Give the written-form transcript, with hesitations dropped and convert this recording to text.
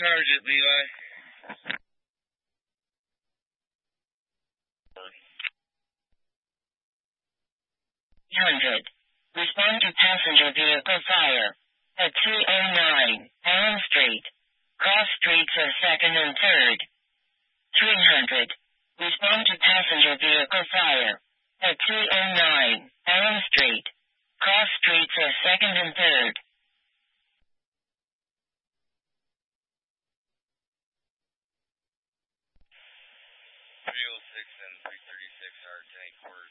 charge it, Levi. Respond to passenger vehicle fire at 209 Allen Street. Cross streets of 2nd and 3rd. 300. Respond to passenger vehicle fire at 209 Allen Street. Cross streets of 2nd and 3rd. 306 and 336 are tank quarters.